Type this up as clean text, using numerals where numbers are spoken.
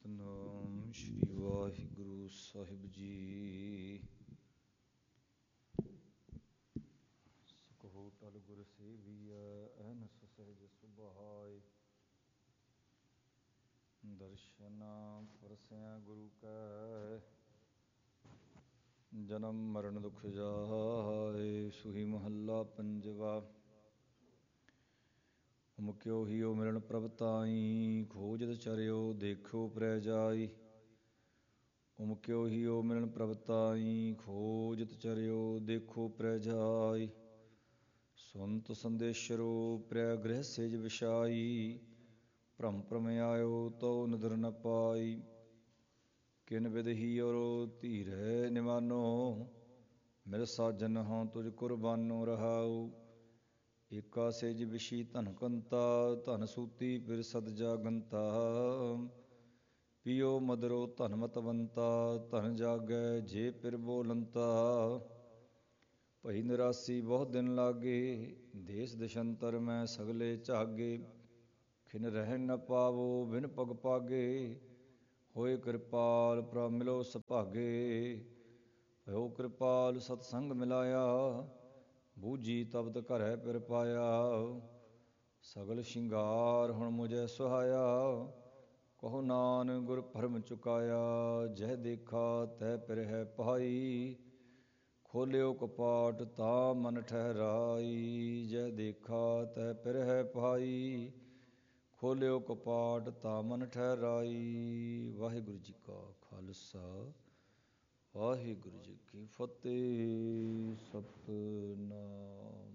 ਸਤਿਨਾਮ ਸ਼੍ਰੀ ਵਾਹਿਗੁਰੂ ਸਾਹਿਬ ਜੀ। ਸਕਹੋ ਟਲ ਗੁਰ ਸੇਵੀਐ ਅਹਨਿ ਸਹਿਜ ਸੁਭਾਇ। ਦਰਸ਼ਨ ਪਰਸੈ ਗੁਰੂ ਕੈ ਜਨਮ ਮਰਨ ਦੁਖ ਜਾਇ। ਸੁਹੀ ਮਹੱਲਾ ਪੰਜਵਾ। ਹੁਮ ਕਿਉ ਹਿਉ ਮਿਲਣ ਪ੍ਰਭ ਤਾਈ, ਖੋਜਤ ਚਰਿਓ ਦੇਖਿਓ ਪ੍ਰੈ ਜਾਈ। ਹੁਮ ਕਿਉ ਹਿਉ ਮਿਲਣ ਪ੍ਰਭ ਤਾਈ, ਖੋਜਤ ਚਰਿਓ ਦੇਖੋ ਪ੍ਰੈ ਜਾਈ। ਸੁਨਤ ਸੰਦੇਸ਼ਰੋ ਪ੍ਰੈ ਗ੍ਰਹਿ ਸੇਜ ਵਿਸ਼ਾਈ, ਭ੍ਰਮ ਭ੍ਰਮ ਆਇਓ ਤਉ ਨਦਰ ਨ ਪਾਈ। ਕਿਨ ਬਿਧ ਹਿਉਰੁ ਧੀਰੈ ਨਿਮਾਨੋ, ਮਿਲ ਸਾਜਨ ਹਉ ਤੁਜ ਕੁਰਬਾਨੋ ਰਹਾਉ। ਏਕਾ ਸੇਜ ਵਿਸ਼ੀ ਧਨ ਕੰਤਾ, ਧਨ ਸੂਤੀ ਫਿਰ ਸਦ ਜਾਗੰਤਾ। ਪੀਓ ਮਦਰੋ ਧਨ ਮਤਵੰਤਾ, ਧਨ ਜਾਗੈ ਜੇ ਪਿਰ ਬੋਲੰਤਾ। ਭਈ ਨਿਰਾਸੀ ਬਹੁ ਦਿਨ ਲਾਗੇ, ਦੇਸ ਦੇਸ਼ੰਤਰ ਮੈਂ ਸਗਲੇ ਝਾਗੇ। ਖਿਨ ਰਹਿ ਨ ਪਾਵੋ ਬਿਨ ਪਗ ਪਾਗੇ, ਹੋਏ ਕਿਰਪਾਲ ਪ੍ਰਭ ਮਿਲੋ ਸੁਭਾਗੇ। ਭਇਓ ਕਿਰਪਾਲ ਸਤ ਸੰਗ ਮਿਲਾਇਆ, ਬੂਝੀ ਤਪਤ ਘਰੈ ਪਿਰ ਪਾਇਆ। ਸਗਲ ਸ਼ਿੰਗਾਰ ਹੁਣ ਮੁਝੈ ਸੁਹਾਇਆ, ਕਹੋ ਨਾਨਕ ਗੁਰ ਭਰਮ ਚੁਕਾਇਆ। ਜਹ ਦੇਖਾ ਤਹ ਪਿਰਹਿ ਪਾਈ, ਖੋਲਿਓ ਕਪਾਟ ਤਾ ਮਨ ਠਹਿਰਾਈ। ਜਹ ਦੇਖਾ ਤਹ ਪਿਰਹਿ ਪਾਈ, ਖੋਲਿਓ ਕਪਾਟ ਤਾ ਮਨ ਠਹਿਰਾਈ। ਵਾਹਿਗੁਰੂ ਜੀ ਕਾ ਖਾਲਸਾ, ਵਾਹਿਗੁਰੂ ਜੀ ਕੀ ਫਤਿਹ। ਸਤਿਨਾਮ।